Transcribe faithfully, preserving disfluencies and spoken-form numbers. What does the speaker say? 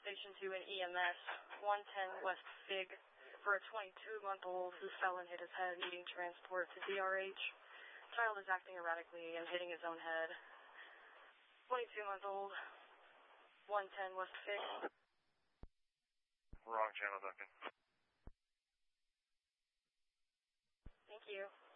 Station two and E M S, one ten West Fig, for a twenty-two-month-old who fell and hit his head, needing transport to D R H. Child is acting erratically and hitting his own head. twenty-two-month-old, one ten West Fig. Wrong channel, Duncan. Thank you.